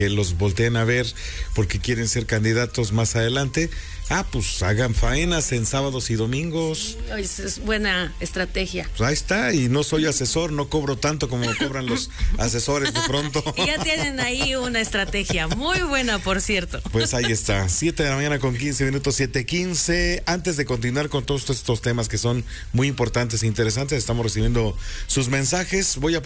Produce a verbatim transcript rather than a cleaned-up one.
que los volteen a ver porque quieren ser candidatos más adelante. Ah, pues hagan faenas en sábados y domingos. Esa es buena estrategia. Pues ahí está, y no soy asesor, no cobro tanto como cobran los asesores de pronto. Y ya tienen ahí una estrategia muy buena, por cierto. Pues ahí está, siete de la mañana con quince minutos, siete quince. Antes de continuar con todos estos temas que son muy importantes e interesantes, estamos recibiendo sus mensajes. Voy a